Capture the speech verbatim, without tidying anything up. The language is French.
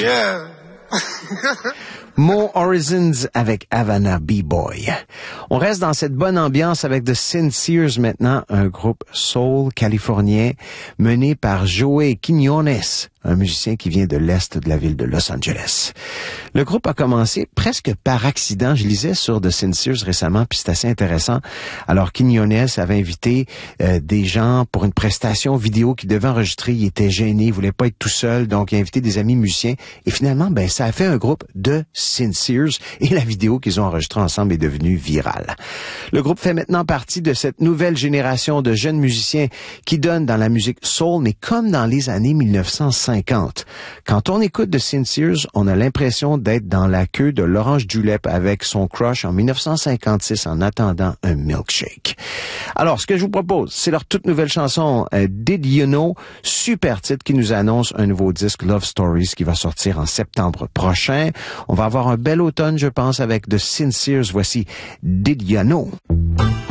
Yeah! Mo Horizons avec Havana B-Boy. On reste dans cette bonne ambiance avec The Sincers maintenant, un groupe soul californien mené par Joey Quiñones, un musicien qui vient de l'est de la ville de Los Angeles. Le groupe a commencé presque par accident. Je lisais sur The Sincers récemment, puis c'est assez intéressant. Alors, Quiñones avait invité euh, des gens pour une prestation vidéo qu'il devait enregistrer. Il était gêné, il voulait pas être tout seul, donc il a invité des amis musiciens. Et finalement, ben ça a fait un groupe de Sincers et la vidéo qu'ils ont enregistrée ensemble est devenue virale. Le groupe fait maintenant partie de cette nouvelle génération de jeunes musiciens qui donnent dans la musique soul, mais comme dans les années mille neuf cent cinquante. Quand on écoute The Sincers, on a l'impression d'être dans la queue de l'Orange Julep avec son crush en mille neuf cent cinquante-six en attendant un milkshake. Alors, ce que je vous propose, c'est leur toute nouvelle chanson euh, Did You Know, super titre qui nous annonce un nouveau disque Love Stories qui va sortir en septembre prochain. On va avoir un bel automne, je pense, avec The Sincers. Voici Did You Know.